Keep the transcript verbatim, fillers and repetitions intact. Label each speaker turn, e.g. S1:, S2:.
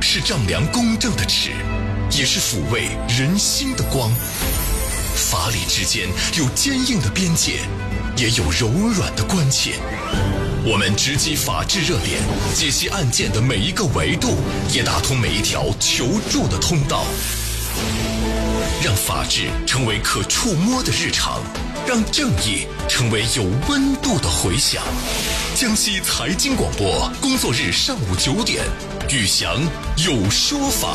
S1: 是丈量公正的尺，也是抚慰人心的光。法理之间有坚硬的边界，也有柔软的关切。我们直击法治热点，解析案件的每一个维度，也打通每一条求助的通道，让法治成为可触摸的日常，让正义成为有温度的回响。江西财经广播工作日上午九点，宇翔有说法。